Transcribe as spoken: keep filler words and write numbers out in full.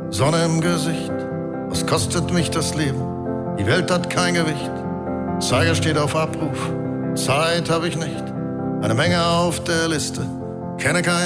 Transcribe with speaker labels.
Speaker 1: Sonne im Gesicht, was kostet mich das Leben? Die Welt hat kein Gewicht, Zeiger steht auf Abruf, Zeit hab ich nicht, eine Menge auf der Liste, kenne kein